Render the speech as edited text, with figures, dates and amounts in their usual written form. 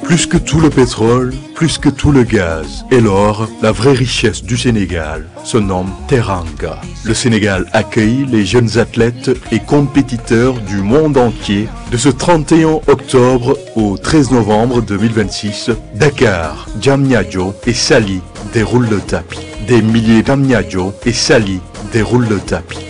Plus que tout le pétrole, plus que tout le gaz et l'or, la vraie richesse du Sénégal se nomme Teranga. Le Sénégal accueille les jeunes athlètes et compétiteurs du monde entier de ce 31 octobre au 13 novembre 2026. Dakar, Diamniadio et Saly déroulent le tapis. Des milliers d'Diamniadio et Saly déroulent le tapis.